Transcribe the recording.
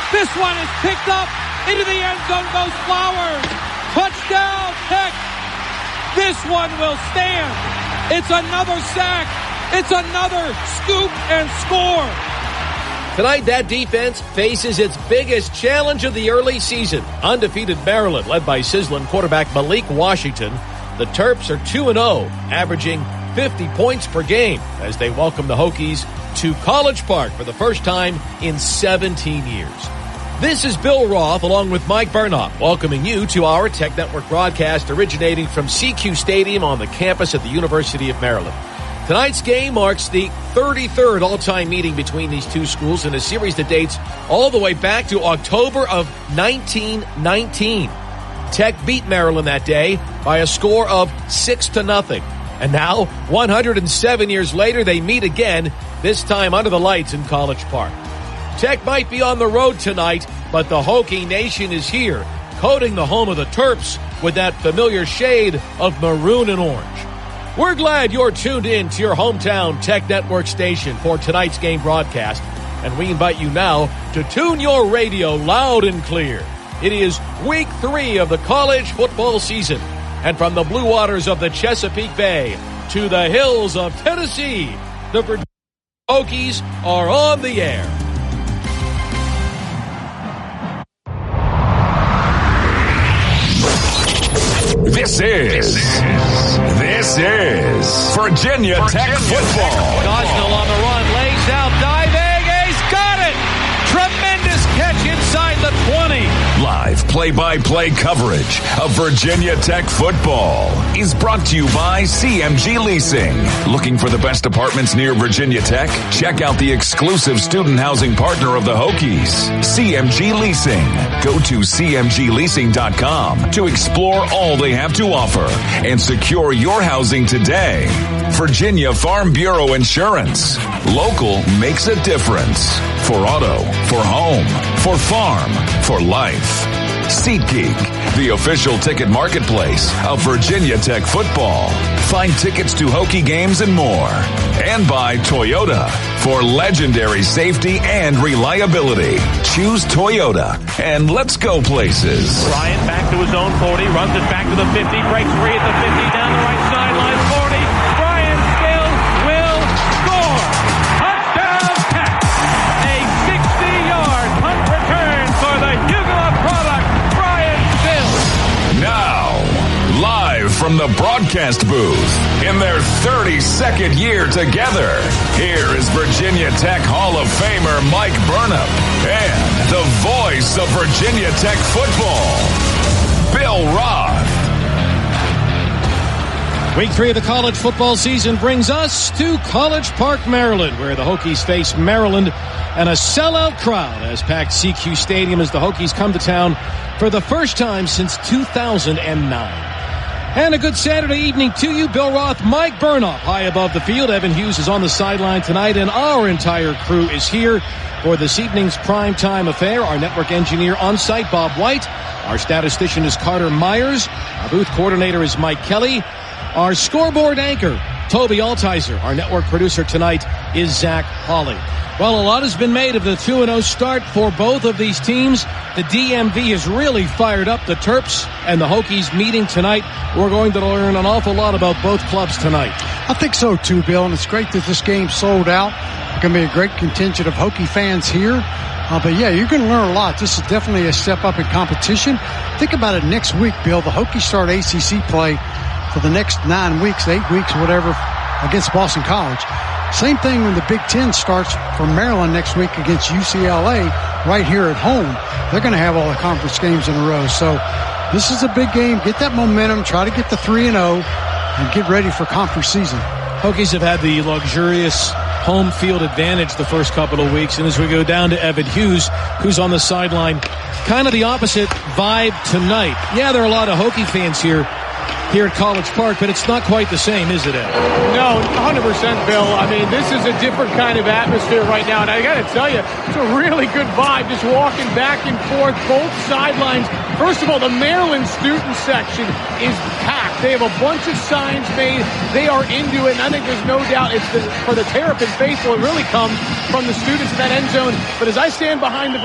This one is picked up. Into the end zone goes Flowers. Touchdown, Tech. This one will stand. It's another sack. It's another scoop and score. Tonight, that defense faces its biggest challenge of the early season. Undefeated Maryland, led by sizzling quarterback Malik Washington. The Terps are 2-0, averaging 50 points per game as they welcome the Hokies to College Park for the first time in 17 years. This is Bill Roth along with Mike Burnop welcoming you to our Tech Network broadcast originating from CQ Stadium on the campus at the University of Maryland. Tonight's game marks the 33rd all-time meeting between these two schools in a series that dates all the way back to October of 1919. Tech beat Maryland that day by a score of 6-0. And now, 107 years later, they meet again, this time under the lights in College Park. Tech might be on the road tonight, but the Hokie Nation is here, coating the home of the Terps with that familiar shade of maroon and orange. We're glad you're tuned in to your hometown Tech Network station for tonight's game broadcast, and we invite you now to tune your radio loud and clear. It is week 3 of the college football season, and from the blue waters of the Chesapeake Bay to the hills of Tennessee, the Virginia Hokies are on the air. This is Virginia Tech football. Gosnell on the run, lays out, diving, he's got it! Tremendous catch inside the 20. Live play-by-play coverage of Virginia Tech football is brought to you by CMG Leasing. Looking for the best apartments near Virginia Tech? Check out the exclusive student housing partner of the Hokies, CMG Leasing. Go to cmgleasing.com to explore all they have to offer and secure your housing today. Virginia Farm Bureau Insurance. Local makes a difference. For auto, for home, for farm, for life. SeatGeek, the official ticket marketplace of Virginia Tech football. Find tickets to Hokie games and more. And by Toyota, for legendary safety and reliability. Choose Toyota and let's go places. Bryant back to his own 40, runs it back to the 50, breaks free at the 50, down the right sideline, 40. Bryant still will score. Touchdown Tech. A 60-yard punt return for the Hugela product, Bryant Still. Now, live from the broadcast booth in their 32nd year together, here is Virginia Tech Hall of Famer Mike Burnop and the voice of Virginia Tech football, Bill Roth. Week 3 of the college football season brings us to College Park, Maryland, where the Hokies face Maryland, and a sellout crowd has packed CQ Stadium as the Hokies come to town for the first time since 2009. And a good Saturday evening to you. Bill Roth, Mike Burnop, high above the field. Evan Hughes is on the sideline tonight, and our entire crew is here for this evening's primetime affair. Our network engineer on site, Bob White. Our statistician is Carter Myers. Our booth coordinator is Mike Kelly. Our scoreboard anchor, Toby Altizer. Our network producer tonight is Zach Hawley. Well, a lot has been made of the 2-0 start for both of these teams. The DMV has really fired up. The Terps and the Hokies meeting tonight. We're going to learn an awful lot about both clubs tonight. I think so too, Bill, and it's great that this game sold out. There's going to be a great contingent of Hokie fans here. But yeah, you're going to learn a lot. This is definitely a step up in competition. Think about it next week, Bill. The Hokies start ACC play for the next 9 weeks, 8 weeks, whatever, against Boston College. Same thing when the Big Ten starts for Maryland next week against UCLA right here at home. They're going to have all the conference games in a row. So this is a big game. Get that momentum. Try to get the 3-0 and get ready for conference season. Hokies have had the luxurious home field advantage the first couple of weeks. And as we go down to Evan Hughes, who's on the sideline, kind of the opposite vibe tonight. Yeah, there are a lot of Hokie fans here at College Park, but it's not quite the same, is it, Ed? No, 100%, Bill. I mean, this is a different kind of atmosphere right now, and I got to tell you, it's a really good vibe just walking back and forth, both sidelines. First of all, the Maryland student section is packed. They have a bunch of signs made. They are into it, and I think there's no doubt for the Terrapin faithful, it really comes from the students in that end zone. But as I stand behind the